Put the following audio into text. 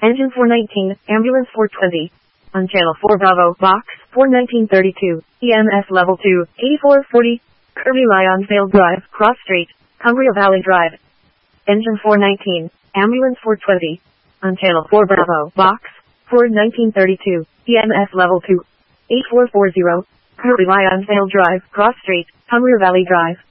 Engine 419, Ambulance 420. On Channel 4 Bravo, Box 41932, EMS Level 2, 8440, Kirby Lyonsdale Drive, Cross Street, Cumbria Valley Drive. Engine 419, Ambulance 420. On Channel 4 Bravo, Box 41932, EMS Level 2, 8440, Kirby Lyonsdale Drive, Cross Street, Cumbria Valley Drive.